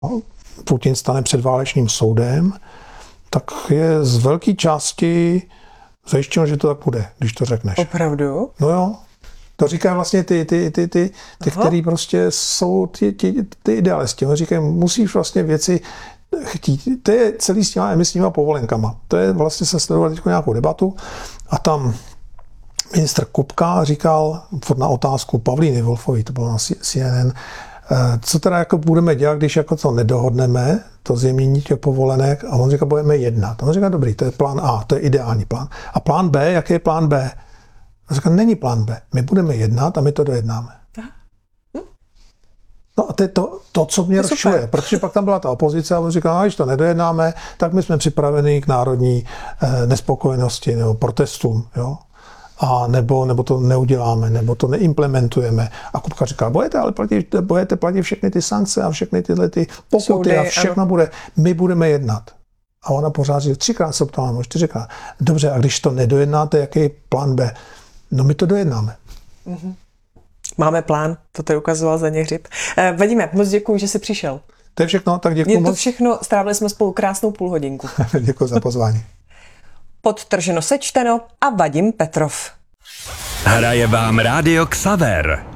Putin stane před válečným soudem, tak je z velké části zajištěno, že to tak bude, když to řekneš. Opravdu? No jo. To říkají vlastně ty kteří prostě jsou ty idealisti. Oni říkají, musíš vlastně věci chtít. To je celý s těma emisníma povolenkama. To je vlastně se sledovat teď nějakou debatu a tam ministr Kupka říkal na otázku Pavlíny Wolfové, to bylo na CNN, co teda jako budeme dělat, když jako to nedohodneme, to zjemnění těch povolenek, a on říká, budeme jednat. A on říká, dobrý, to je plán A, to je ideální plán. A plán B, jaký je plán B? On říká, není plán B, my budeme jednat a my to dojednáme. No a to je to co mě rozčuje, protože pak tam byla ta opozice a on říká, když to nedojednáme, tak my jsme připraveni k národní nespokojenosti nebo protestům, jo? A nebo to neuděláme, nebo to neimplementujeme. A Kupka říká, budete platit všechny ty sankce a všechny tyhle ty pokuty a všechno bude, my budeme jednat. A ona pořád říká, 3krát se ptala, 4krát. Dobře, a když to nedojednáte, jaký je plán B? No my to dojednáme. Mm-hmm. Máme plán, to tady ukazoval Zdeněk Hřib. Vadíme, moc děkuju, že jsi přišel. To je všechno, tak děkuju moc. Je to všechno, strávili jsme spolu krásnou půlhodinku. Děkuji za pozvání. Podtrženo sečteno a Vadim Petrov. Hraje vám Rádio Xaver.